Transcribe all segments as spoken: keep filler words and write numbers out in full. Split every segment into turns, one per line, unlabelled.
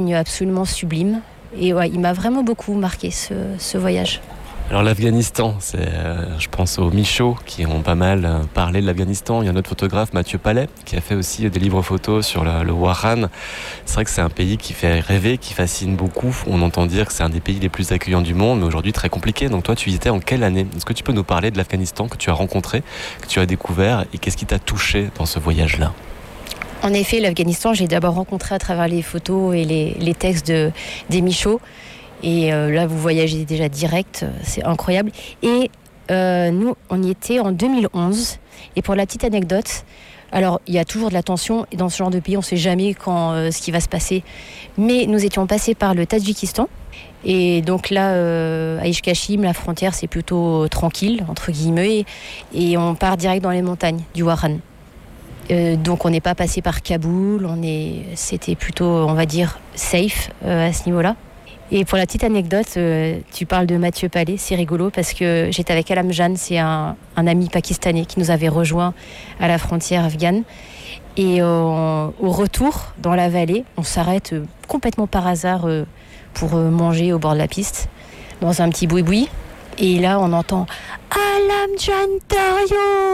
montagne absolument sublime. Et ouais, il m'a vraiment beaucoup marqué ce, ce voyage.
Alors l'Afghanistan, c'est, euh, je pense aux Michauds qui ont pas mal euh, parlé de l'Afghanistan. Il y a un autre photographe, Mathieu Palais, qui a fait aussi des livres photos sur le, le Warran. C'est vrai que c'est un pays qui fait rêver, qui fascine beaucoup. On entend dire que c'est un des pays les plus accueillants du monde, mais aujourd'hui très compliqué. Donc toi, tu visitais en quelle année ? Est-ce que tu peux nous parler de l'Afghanistan que tu as rencontré, que tu as découvert, et qu'est-ce qui t'a touché dans ce voyage-là ?
En effet, l'Afghanistan, j'ai d'abord rencontré à travers les photos et les, les textes de, des Michauds. Et euh, là, vous voyagez déjà direct, c'est incroyable. Et euh, nous, on y était en deux mille onze. Et pour la petite anecdote, alors il y a toujours de la tension. Et dans ce genre de pays, on ne sait jamais quand euh, ce qui va se passer. Mais nous étions passés par le Tadjikistan. Et donc là, euh, à Ishkashim, la frontière, c'est plutôt tranquille, entre guillemets. Et on part direct dans les montagnes du Warran. Euh, donc on n'est pas passé par Kaboul. On est, c'était plutôt, on va dire, safe euh, à ce niveau-là. Et pour la petite anecdote, euh, tu parles de Mathieu Palais, c'est rigolo parce que j'étais avec Alam Jan, c'est un, un ami pakistanais qui nous avait rejoint à la frontière afghane. Et euh, au retour, dans la vallée, on s'arrête euh, complètement par hasard euh, pour euh, manger au bord de la piste, dans un petit boui-boui. Et là, on entend « Alam Jan Dario !»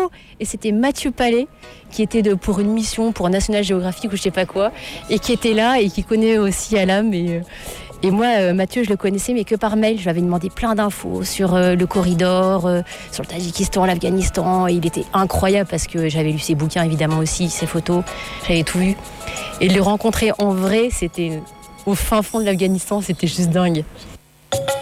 Et c'était Mathieu Palais qui était de, pour une mission pour National Geographic ou je sais pas quoi, et qui était là et qui connaît aussi Alam. Et, euh, Et moi, euh, Mathieu, je le connaissais, mais que par mail. Je lui avais demandé plein d'infos sur euh, le corridor, euh, sur le Tadjikistan, l'Afghanistan. Et il était incroyable parce que j'avais lu ses bouquins, évidemment aussi, ses photos. J'avais tout vu. Et de le rencontrer en vrai, c'était au fin fond de l'Afghanistan, c'était juste dingue.